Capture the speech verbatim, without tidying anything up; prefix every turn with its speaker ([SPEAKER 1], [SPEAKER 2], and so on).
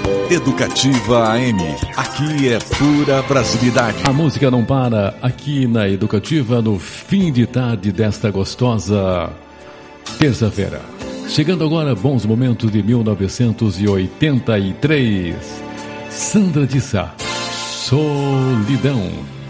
[SPEAKER 1] Educativa A M. Aqui é pura brasilidade.
[SPEAKER 2] A música não para aqui na Educativa no fim de tarde desta gostosa terça-feira. Chegando agora, bons momentos de mil novecentos e oitenta e três. Sandra de Sá, Solidão.